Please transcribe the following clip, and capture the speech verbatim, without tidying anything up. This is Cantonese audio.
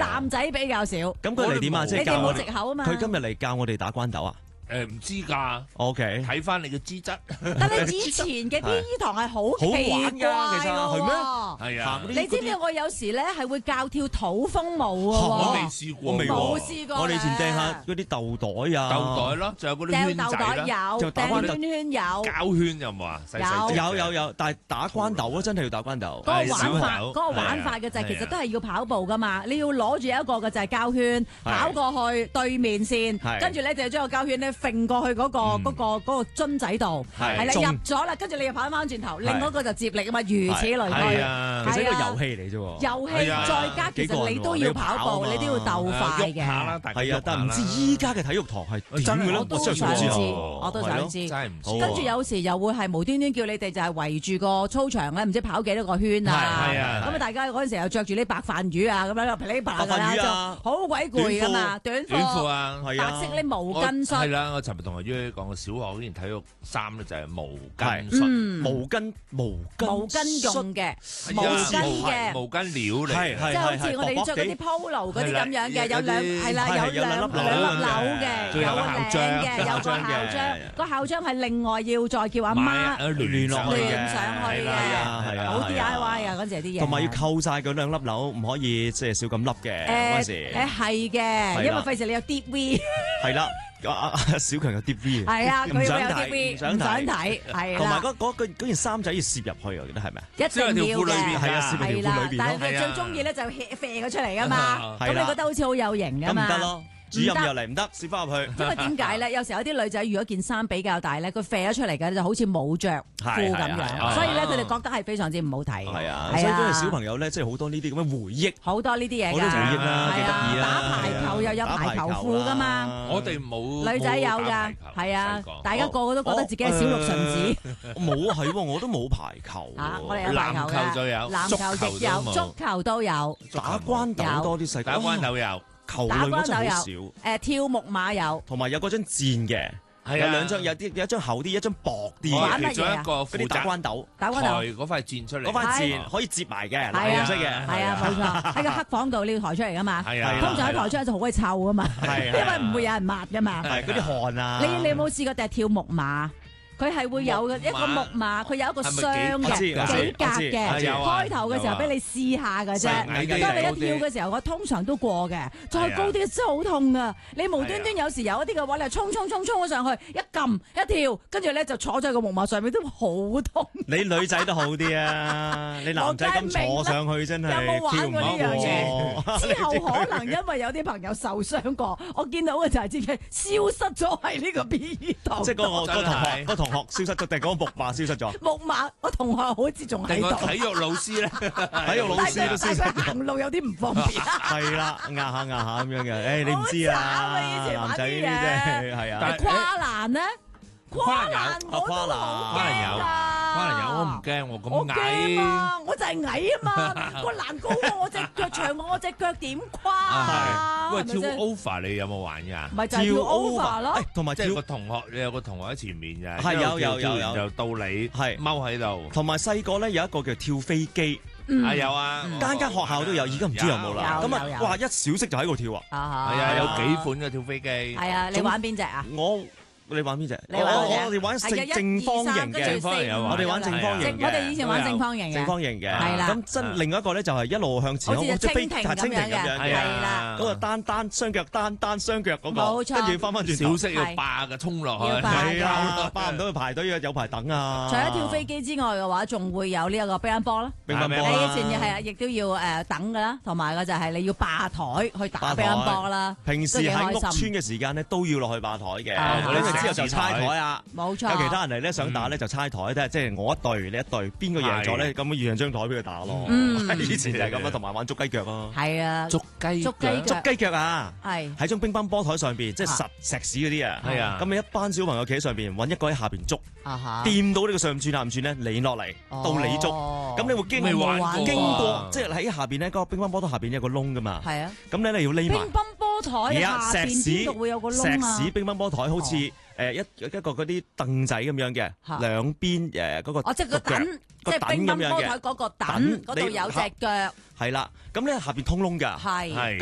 男仔比較少。 咁佢嚟點啊？即係你哋教我哋冇藉口啊嘛。 佢今日嚟教我哋打關鬥啊？ 誒唔知㗎 ，OK， 睇翻你嘅資質。 但你以前嘅 P E 堂係好奇怪好玩㗎其實係咩係啊， 你知唔知我有時咧係會教跳土風舞嘅我未喎？ 試過， 我未冇試過。 我哋以前掟下嗰啲豆袋啊， 豆袋咯，仲有嗰啲掟圈仔豆袋啦， 有， 就打關鬥掟圈圈有。 膠圈有冇啊？細細隻有有有，但係打關鬥啊，真係要打關鬥。 嗰個玩法， 係嗰個玩法嘅就係其實都係要跑步噶嘛，你要攞住一個嘅就係膠圈，跑過去對面線，跟住咧就將個膠圈咧揈過去嗰個嗰個嗰個樽仔度，係啦入咗啦，跟住你又跑翻轉頭，另一個就接力啊嘛，如此類推。 啊， 其實一個遊戲嚟啫喎。 遊戲再加其實你都要跑步，你都要鬥快嘅。 係啊，但係唔知依家嘅體育堂係點嘅咧？ 我都想知，我都想知。 真係唔知。 跟住有時又會係無端端叫你哋就係圍住個操場咧，唔知跑幾多個圈啊！咁啊，大家嗰陣時又着住啲白飯魚啊，咁樣噼哩啪啦就好鬼攰噶嘛，短短褲啊， 白色啲毛巾恤。 係啦，我尋日同阿於講個小學嗰件體育衫咧就係毛巾恤， 嗯， 毛巾毛巾毛巾用嘅，毛巾嘅毛巾料嚟， 係係即係好似我哋着嗰啲 polo 嗰啲咁樣嘅，有兩係啦，有兩兩粒紐嘅，有個領嘅，有個校章，個校章係另外要再叫阿媽聯落去聯上去嘅， 係啊， 好 D I Y 啊嗰陣時啲嘢， 同埋要扣晒嗰兩粒紐，唔可以即係少咁粒嘅嗰陣時。 誒係嘅，因為費事你有 deep V。 係啦。啊！小強有 D V， 係啊，佢唔想有 D 睇， V， 唔想睇，係啦。 同埋嗰嗰嗰嗰件衫仔要攝入去，我記得係咪啊？ 一定要嘅， 係啊，攝入條褲裏邊咯。 但係佢最中意咧就飛咗出嚟噶嘛，咁你覺得好似好有型噶嘛？ 咁唔得咯。主任又嚟唔得，攝翻入去。 因為點解咧？有時候有啲女仔如果件衫比較大咧，佢飛咗出嚟嘅就好似冇着褲咁樣，所以咧佢哋覺得係非常之唔好睇。 係啊，所以嗰啲小朋友咧，即係好多呢啲咁嘅回憶， 好多呢啲嘢㗎。 好多回憶啦，幾得意啊！ 打排球又有排球褲㗎嘛， 我哋冇。 女仔有㗎，係啊，大家個個都覺得自己係小六純子。 冇係喎，我都冇排球。 我哋有排球嘅， 籃球就有， 籃球亦有，足球都有， 打關鬥多啲細個。 打關鬥有。 球類嗰陣好少， 誒跳木馬有， 同埋有嗰張箭嘅，有兩張，有啲有一張厚啲，一張薄啲。 玩乜嘢啊？ 其中一個負責打關鬥， 打關鬥， 嗰塊箭出嚟， 嗰塊箭可以接埋嘅，藍色嘅， 係啊，冇錯，喺個黑房度你要抬出嚟噶嘛， 係啊， 通常喺抬出嚟就好鬼臭噶嘛，因為唔會有人抹噶嘛， 係嗰啲汗啊。 你你有冇試過定係跳木馬？佢係會有一個木馬，佢有一個箱嘅幾格嘅，開頭嘅時候俾你試下㗎啫。當你一跳嘅時候，我通常都過嘅。再高啲真係好痛㗎！你無端端有時有一啲嘅話，你衝衝衝衝咗上去，一撳一跳，跟住咧就坐咗喺個木馬上面都好痛。 你女仔都好啲啊，你男仔咁坐上去真係有冇玩過呢樣嘢？之後可能因為有啲朋友受傷過，我見到嘅就係自己消失咗喺呢個 P E 堂。 即係嗰個嗰同學嗰同學消失咗，定嗰個木馬消失咗？ 木馬，我同學好似仲喺度。 體育老師咧， 體育老師都消失咗。 行路有啲唔方便。 係啦，壓下壓下咁樣嘅，誒你唔知啊，男仔呢啲真係係啊。 跨欄咧， 跨欄我都好驚㗎。 跨欄有我唔驚，我咁矮。 我就係矮啊嘛，個欄高過我隻腳長過我隻腳點跨啊？ 喂，跳 over 你有冇玩㗎？ 咪就係跳 over 咯， 同埋即係個同學，你有個同學喺前面嘅， 係有有有有， 就到你係踎喺度。 同埋細個咧有一個叫跳飛機， 啊有啊， 間間學校都有，而家唔知有冇啦。咁啊，哇一小息就喺度跳啊！ 係啊，有幾款嘅跳飛機。 係啊，你玩邊隻啊？ 我。你玩邊隻？ 我我哋玩正正方形嘅，我哋玩正方形嘅。 我哋以前玩正方形嘅。 正方形嘅。 係啦。 咁真另外一個咧就係一路向前， 好似蜻蜓咁樣嘅。 係啦。 嗰個單單雙腳單單雙腳嗰個。 冇錯。 跟住翻翻轉小息要霸嘅衝落去。 係啊，霸唔到去排隊啊，有排等啊。 除咗跳飛機之外嘅話，仲會有呢一個乒乓波啦。 乒乓波。 你以前係啊，亦都要誒等㗎啦，同埋個就係你要霸台去打乒乓波啦。 平時喺屋村嘅時間咧，都要落去霸台嘅。跟住之後就猜台。啊， 冇錯。 有其他人嚟咧想打咧就猜台啫，即係我一隊你一隊，邊個贏咗咧咁樣讓張台俾佢打咯。以前就係咁啊，同埋玩捉雞腳咯。 係啊， 捉雞捉雞捉雞腳啊， 係喺張乒乓波台上邊，即係實石屎嗰啲啊。 係啊， 咁你一班小朋友企喺上邊，揾一個喺下邊捉，掂到呢個上唔轉下唔轉咧，你落嚟到你捉，咁你會經經過，即係喺下邊咧嗰個乒乓波台下邊有個窿噶嘛。 係啊， 咁咧你要匿埋。 乒乓波台下邊邊度會有個窿啊？ 石屎乒乓波台好似。誒一一個嗰啲凳仔咁樣嘅，兩邊誒嗰個哦，即係個凳，即係乒乓波台嗰個凳嗰度有隻腳。 係啦，咁咧下邊通窿㗎。 係。 咁